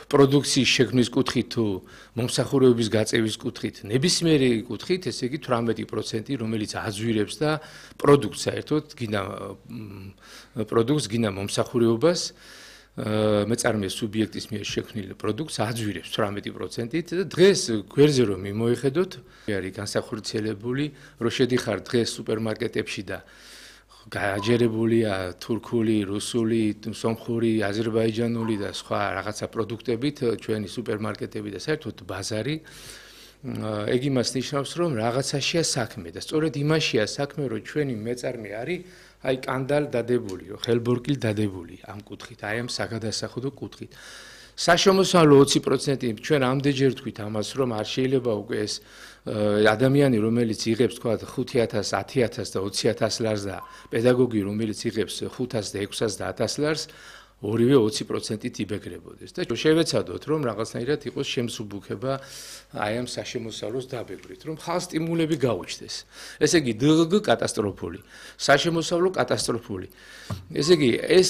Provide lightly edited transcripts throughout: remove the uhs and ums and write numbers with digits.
პროდუქციის შექმნის კუთხით თუ მომსახურებების გაწევის კუთხით, ნებისმიერი კუთხით, ესე იგი 18%, რომელიც აძვირებს და პროდუქტს საერთოდ გინდა პროდუქტს, გინდა მომსახურებას მეწარმე სუბიექტის მიერ შექმნილ პროდუქტს აძვირებს 18%-ით და დღეს გვერდზე რომ მიმოიხედოთ, არის განსახორციელებული, რომ შედიხარ დღეს სუპერმარკეტებში და გააჯერებულია თურქული, რუსული, სომხური, აზერბაიჯანული და სხვა რაღაცა პროდუქტებით ჩვენი სუპერმარკეტები და საერთოდ ბაზარი ეგ იმას ნიშნავს, რომ რაღაცაშია საქმე და სწორედ იმაშია საქმე, რომ ჩვენი მეწარმე არის აი კანდალ დადებული, რომ ხელბორკილ დადებული ამ კუთხით, აი ამ საგადასახადო კუთხით. საშემოსავლო 20% ჩვენ ამდენჯერ თქვით ამას, რომ არ შეიძლება უკვე ეს ადამიანი, რომელიც იღებს თქვა 5,000, 10,000 და 20,000 ლარს და პედაგოგი, რომელიც იღებს 500 და 600 და 1000 ლარს, ორივე 20%-ით იბეგრებოდეს და შევეცადოთ, რომ რაღაცნაირად იყოს შემსუბუქება აი ამ საშემოსავლოს დაბეგვრით, რომ ხალხს სტიმულები გაუჩნდეს. ესე იგი, დღგ კატასტროფული, საშემოსავლო კატასტროფული. ესე იგი, ეს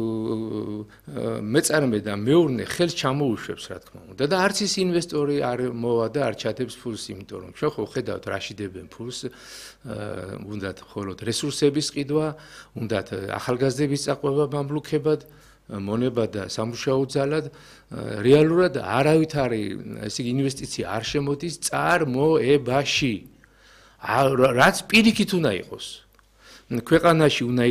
მეწარმე და მეურნე ხელს ჩამოუშვებს, რა თქმა უნდა, და არც ის ინვესტორი არ მოვა და არ ჩადებს ფულს, იმიტომ რომ ჩვენ ხო ხედავთ, რაში დებენ ფულს, უნდათ მხოლოდ რესურსების ყიდვა, უნდათ ახალგაზრდების წაყვება მამლუქებად, მონება და სამუშაო ძალად, რეალურად არავითარი ესე იგი ინვესტიცია არ შემოდის წარმოებაში. რაც პირიქით უნდა იყოს. ქვეყანაში უნდა